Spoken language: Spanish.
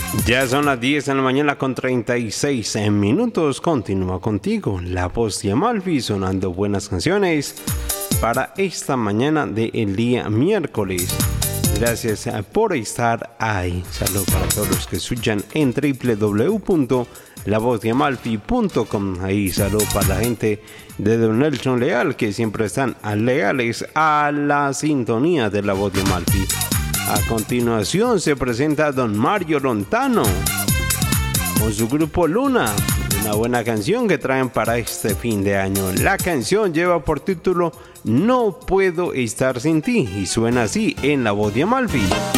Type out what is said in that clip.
Ya son las 10 de la mañana con 36 minutos. Continúa contigo la voz de Amalfi sonando buenas canciones para esta mañana del día miércoles. Gracias por estar ahí. Saludos para todos los que escuchan en www.lavozdeamalfi.com. Ahí saludos para la gente de Don Nelson Leal, que siempre están leales a la sintonía de La Voz de Amalfi. A continuación se presenta Don Mario Lontano con su grupo Luna, una buena canción que traen para este fin de año. La canción lleva por título No puedo estar sin ti y suena así en La Voz de Amalfi.